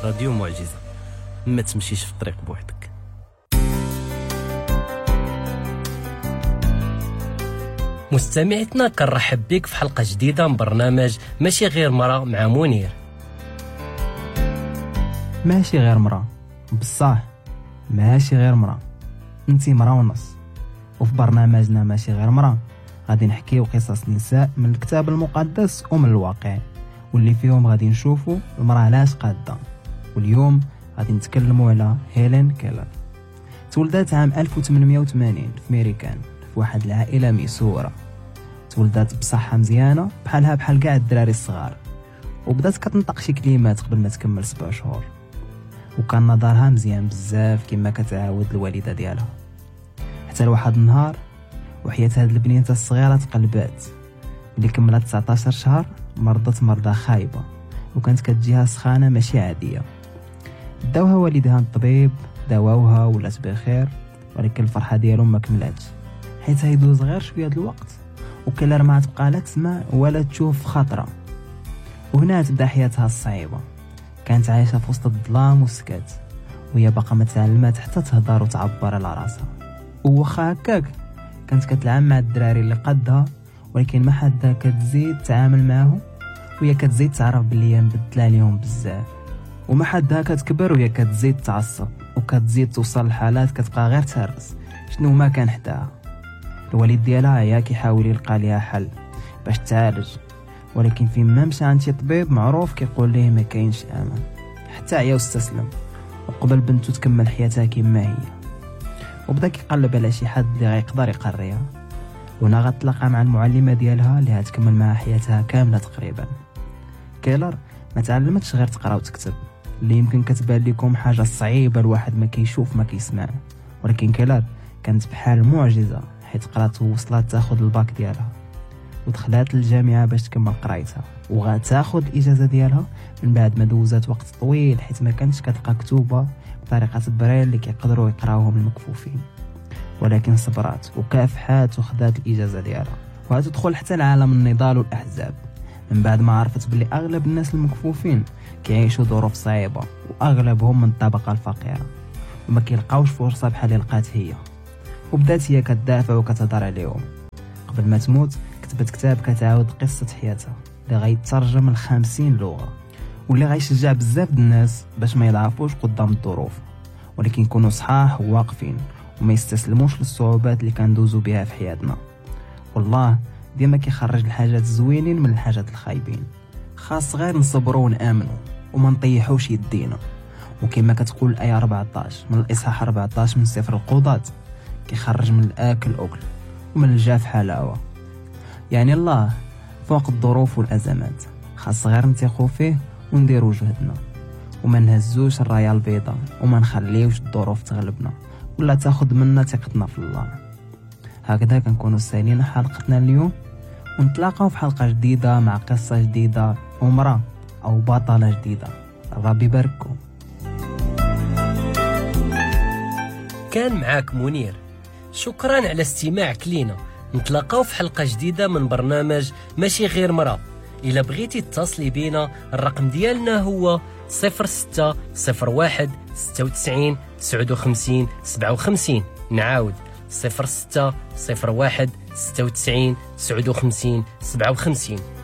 راديو معجزة، ما تمشيش في الطريق بوحدك. مستمعتنا كنرحب بك في حلقة جديدة من برنامج ماشي غير مرة مع منير. ماشي غير مرة، بصح ماشي غير مرة، انتي مرة ونص. وفي برنامجنا ماشي غير مرة غادي نحكيو قصص نساء من الكتاب المقدس ومن الواقع، واللي فيهم غادي نشوفوا المرأة علاش قادة. واليوم غادي نتكلموا على هيلين كيلر. تولدت عام 1880 في ميريكان في واحد العائلة ميسورة. تولدت بصحة مزيانة بحال كاع الدراري الصغار، وبدات كتنطق شي كلمات قبل ما تكمل 7 شهور، وكان نظرها مزيان بزاف كما كتعاود الوالدة ديالها. حتى لواحد النهار وحيات هاد البنيته الصغيرة تقلبات. ملي كملت 19 شهر مرضت مرضى خايبة، وكانت كتجيها سخانة ماشي عادية. داوها والدها الطبيب، داوها ولات بخير، ولكن الفرحة ديالهم ما كملاتش، حيت هيدوز غير شوية الوقت وكلار ما تبقى لا تسمع ولا تشوف خطرة. وهنا تبدا حياتها الصعيبة. كانت عايشة في وسط الظلام والسكات، وهي باقا ما تعلمات حتى تهضر وتعبر على راسها. وواخا هكاك كانت كتلعب مع الدراري اللي قدها، ولكن ما حدا كتزيد تعامل معهم، وهي كتزيد تعرف بلي مبدله عليهم بزاف. وما حدا كتكبر وهي كتزيد تعصب، وكتزيد توصل لحالات كتبقى غير تهرس شنو ما كان حداها. الوالد ديالها يا كيحاول يلقى ليها حل باش تعالج، ولكن فين ما مشى عند شي طبيب معروف كيقول ليه ما كاينش امان. حتى عيا واستسلم، وقبل بنته تكمل حياتها كما هي. وبدا كيقلب على شي حد اللي غيقدر يقريها. وهنا غتلاقى مع المعلمه ديالها اللي هتكمل معها حياتها كامله تقريبا. كيلر ما تعلمتش غير تقرا وتكتب، اللي يمكن كتبان لكم حاجه صعيبه الواحد ما كيشوف ما كيسمع، ولكن كيلر كانت بحال معجزه، حيت قرات ووصلت تاخذ الباك ديالها، ودخلات للجامعه باش تكمل قرايتها، وغتاخذ الاجازه ديالها من بعد ما دوزات وقت طويل، حيت ما كانتش كتلقى كتوبه بطريقه بريل اللي كيقدروا يقراوهم المكفوفين. ولكن صبرات وكافحات وخدات الاجازه ديالها، وغتدخل حتى لعالم النضال والاحزاب من بعد ما عرفت بلي اغلب الناس المكفوفين كيعيشوا ظروف صعيبه، واغلبهم من الطبقه الفقيره وما كيلقاوش فرصه بحال اللي لقات هي. وبدات هي كتدافع وكتهضر عليهم. قبل ما تموت كتبت كتاب كتعاود قصه حياتها اللي غيترجم ل 50 لغه، واللي غيشجع بزاف الناس باش ما يضعفوش قدام الظروف، ولكن يكونوا صحاح وواقفين وما يستسلموش للصعوبات اللي كندوزو بها في حياتنا. والله ديما كيخرج الحاجات الزوينين من الحاجات الخايبين. خاص غير نصبروا ونآمنوا وما نطيحوش يدينا. وكما كتقول الآية 14 من الإصحاح 14 من سفر القضاة، كيخرج من الآكل أكل ومن الجاف حلاوة. يعني الله فوق الظروف والأزمات، خاص غير نثقوا فيه ونديروا جهدنا، وما نهزوش الرايه البيضاء، وما نخليوش الظروف تغلبنا ولا تاخذ منا ثقتنا في الله. هكذا كنكونوا سالينا حلقتنا اليوم، ونتلاقاو في حلقه جديده مع قصه جديده ومراه او بطله جديده. ربي يبارككم. كان معاك منير، شكرا على استماعك لينا. نتلاقاو في حلقه جديده من برنامج ماشي غير مرة. إلا بغيتي تتصلي بينا الرقم ديالنا هو 0601 96 59 57. نعاود 0601 96 59 57.